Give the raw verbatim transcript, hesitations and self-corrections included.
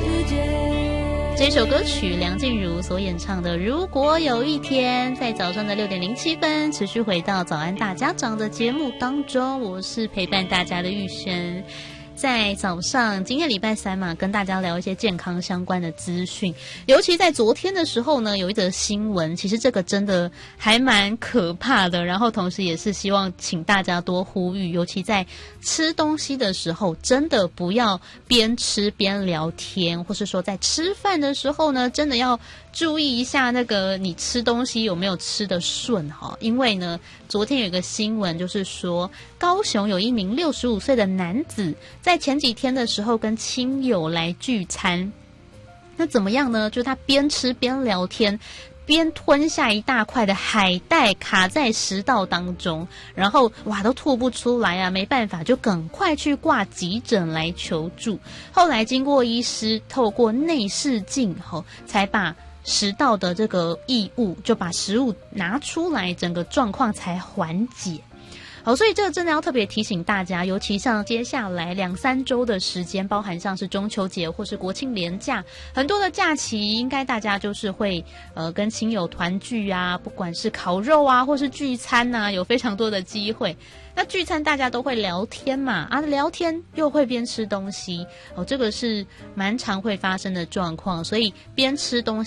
这首歌曲梁静茹所演唱的《如果有一天》，在早上的六点零七分持续回到早安大家长的节目当中，我是陪伴大家的玉轩。在早上，今天礼拜三嘛，跟大家聊一些健康相关的资讯。尤其在昨天的时候呢，有一则新闻，其实这个真的还蛮可怕的。然后同时也是希望请大家多呼吁，尤其在吃东西的时候，真的不要边吃边聊天，或是说在吃饭的时候呢，真的要注意一下那个你吃东西有没有吃得顺哈。因为呢，昨天有一个新闻，就是说高雄有一名六十五岁的男子，在前几天的时候跟亲友来聚餐，那怎么样呢？就他边吃边聊天，边吞下一大块的海带卡在食道当中，然后哇都吐不出来啊，没办法就赶快去挂急诊来求助。后来经过医师透过内视镜后，才把食道的这个异物就把食物拿出来，整个状况才缓解。好，所以这个真的要特别提醒大家，尤其像接下来两三周的时间，包含像是中秋节或是国庆连假，很多的假期，应该大家就是会呃跟亲友团聚啊，不管是烤肉啊，或是聚餐啊，有非常多的机会。那聚餐大家都会聊天嘛，啊，聊天又会边吃东西，哦，这个是蛮常会发生的状况，所以边吃东